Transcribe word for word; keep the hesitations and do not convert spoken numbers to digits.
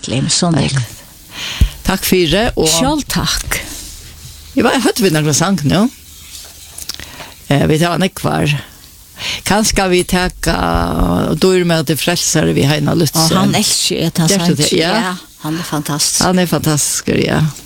Glim, sånn er det. Takk for det. Og Sjål takk. jeg var hørt vi noen sang nå. Eh, vi tar en ekvar. Kanskje vi takker dår med til frelsere vi har en av lyst. Og han elsker et han Det er så sagt. det, ja. Ja, han er fantastisk. Han er fantastisk, ja.